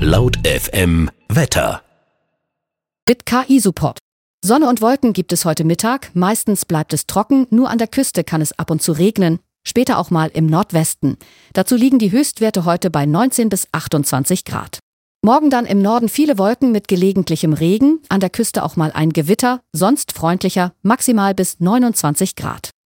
Laut FM Wetter. Mit KI-Support. Sonne und Wolken gibt es heute Mittag, meistens bleibt es trocken, nur an der Küste kann es ab und zu regnen, später auch mal im Nordwesten. Dazu liegen die Höchstwerte heute bei 19 bis 28 Grad. Morgen dann im Norden viele Wolken mit gelegentlichem Regen, an der Küste auch mal ein Gewitter, sonst freundlicher, maximal bis 29 Grad.